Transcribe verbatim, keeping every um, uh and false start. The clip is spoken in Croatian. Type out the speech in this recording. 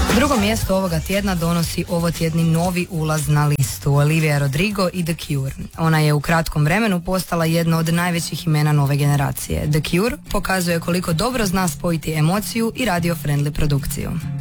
Drugo mjesto ovoga tjedna donosi ovotjedni novi ulaz na listu, Olivia Rodrigo i The Cure. Ona je u kratkom vremenu postala jedna od najvećih imena nove generacije. The Cure pokazuje koliko dobro zna spojiti emociju i radio-friendly produkciju.